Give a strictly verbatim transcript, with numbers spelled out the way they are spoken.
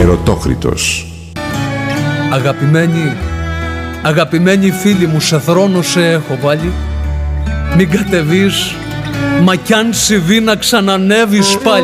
Ερωτόκριτος. Αγαπημένοι, αγαπημένοι φίλοι μου, σε θρόνο σε έχω βάλει. Μην κατεβείς, μα κι αν συμβεί να ξανανεύεις πάλι.